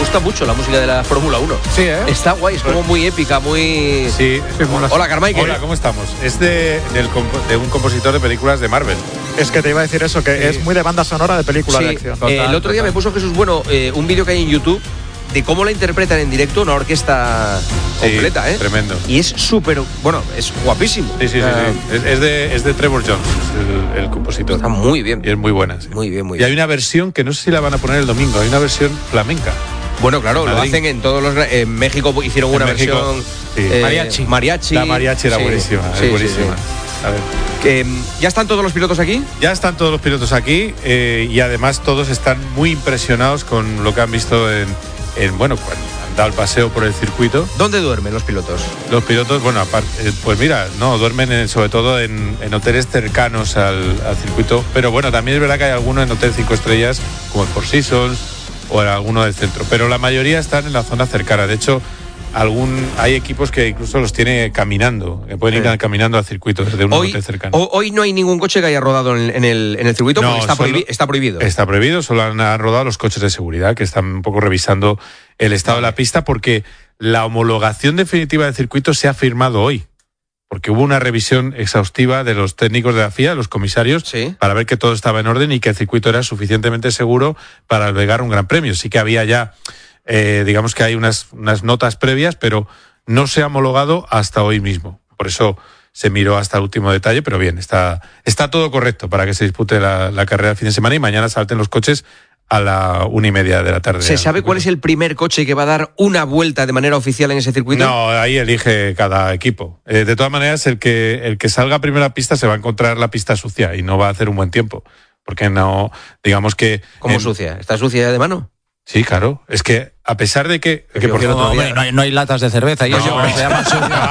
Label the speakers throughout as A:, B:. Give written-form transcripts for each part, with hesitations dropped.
A: gusta mucho la música de la Fórmula 1.
B: Sí, ¿eh?
A: Está guay, es como muy épica, muy...
C: Sí.
A: Hola, Carmichael.
C: Hola, ¿cómo estamos? Es de un compositor de películas de Marvel.
B: Es que te iba a decir eso, que es muy de banda sonora de película de acción.
A: El otro día me puso Jesús Bueno un vídeo que hay en YouTube de cómo la interpretan en directo una orquesta completa,
C: Tremendo.
A: Y es súper, bueno, es guapísimo.
C: Sí. Es de Trevor Jones, el compositor.
A: Está muy bien.
C: Y es muy buena, sí.
A: Muy bien.
C: Y hay una versión que no sé si la van a poner el domingo, hay una versión flamenca.
A: Bueno, claro, lo hacen en todos los... En México hicieron una versión... Mariachi.
C: La mariachi era buenísima, es buenísima.
A: Sí. A ver. ¿Ya están todos los pilotos aquí?
C: Ya están todos los pilotos aquí y además todos están muy impresionados con lo que han visto en cuando han dado el paseo por el circuito.
A: ¿Dónde duermen los pilotos?
C: Los pilotos, bueno, aparte, pues mira, no, duermen sobre todo en hoteles cercanos al circuito, pero bueno, también es verdad que hay algunos en hotel 5 estrellas, como el Four Seasons o en alguno del centro, pero la mayoría están en la zona cercana. De hecho, hay equipos que incluso los tiene caminando, que pueden ir caminando al circuito desde un hotel cercano.
A: Hoy no hay ningún coche que haya rodado en el circuito,
C: no,
A: porque está prohibido.
C: Está prohibido, solo han rodado los coches de seguridad, que están un poco revisando el estado de la pista, porque la homologación definitiva del circuito se ha firmado hoy. Porque hubo una revisión exhaustiva de los técnicos de la FIA, los comisarios, para ver que todo estaba en orden y que el circuito era suficientemente seguro para albergar un gran premio. Sí que había ya... digamos que hay unas notas previas, pero no se ha homologado hasta hoy mismo. Por eso se miró hasta el último detalle, pero bien, está todo correcto para que se dispute la carrera el fin de semana y mañana salten los coches a la 1:30 de la tarde.
A: ¿Se sabe cuál es el primer coche que va a dar una vuelta de manera oficial en ese circuito?
C: No, ahí elige cada equipo. De todas maneras, el que salga a primera pista se va a encontrar la pista sucia y no va a hacer un buen tiempo. Porque no, digamos que...
A: ¿Cómo sucia? ¿Está sucia ya de mano?
C: Sí, claro. Es que a pesar de que por
D: cierto, no hay latas de cerveza y eso se llama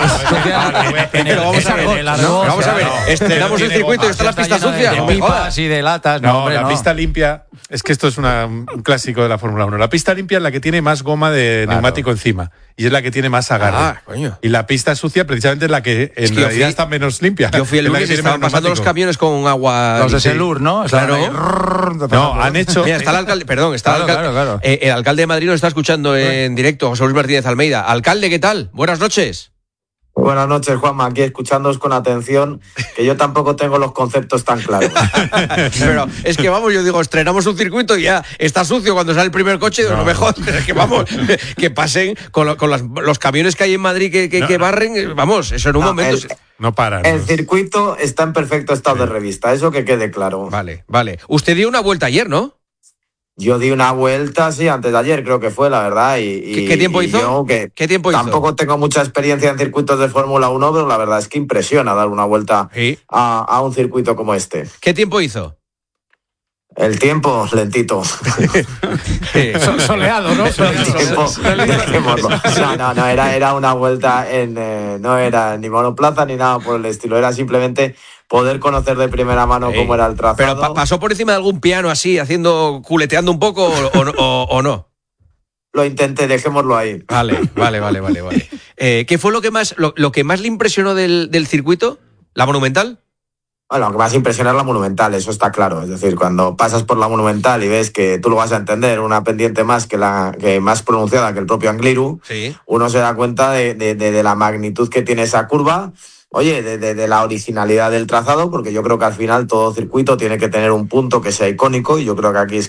A: Vamos a ver. Estrenamos el circuito y está la pista sucia.
D: De pipas y de latas.
C: La pista limpia, es que esto es un clásico de la Fórmula 1. La pista limpia es la que tiene más goma de neumático encima y es la que tiene más agarre. Y la pista sucia precisamente es la que en realidad está menos limpia.
A: Yo fui el lunes y estaban pasando los camiones con agua.
D: Los de Selur, ¿no?
A: Claro.
C: No, han hecho...
A: Mira, está el alcalde, perdón, está el alcalde. Claro. El alcalde de Madrid nos está escuchando en directo, José Luis Martínez Almeida. Alcalde, ¿qué tal? Buenas noches.
E: Buenas noches, Juanma, aquí escuchándoos con atención, que yo tampoco tengo los conceptos tan claros.
A: Pero es que vamos, yo digo, estrenamos un circuito y ya está sucio cuando sale el primer coche, no me jodas, es que vamos, que pasen con los camiones que hay en Madrid que barren, vamos, eso en un momento...
C: No paran.
E: El circuito está en perfecto estado de revista, eso que quede claro.
A: Vale. Usted dio una vuelta ayer, ¿no?
E: Yo di una vuelta, sí, antes de ayer creo que fue, la verdad.
A: ¿Qué tiempo hizo? ¿Qué tiempo hizo?
E: Tampoco tengo mucha experiencia en circuitos de Fórmula 1, pero la verdad es que impresiona dar una vuelta a un circuito como este.
A: ¿Qué tiempo hizo?
E: El tiempo, lentito.
D: Soleado, ¿no?
E: No, era una vuelta no era ni monoplaza ni nada por el estilo, era simplemente poder conocer de primera mano cómo era el trazado.
A: ¿Pero pasó por encima de algún piano así, culeteando un poco o no?
E: Lo intenté, dejémoslo ahí.
A: Vale. ¿Qué fue lo que más le impresionó del circuito? ¿La Monumental?
E: Bueno, lo que más impresiona es la Monumental, eso está claro. Es decir, cuando pasas por la Monumental y ves que tú lo vas a entender, una pendiente más que más pronunciada que el propio Angliru, uno se da cuenta de la magnitud que tiene esa curva. Oye, de la originalidad del trazado, porque yo creo que al final todo circuito tiene que tener un punto que sea icónico, y yo creo que aquí es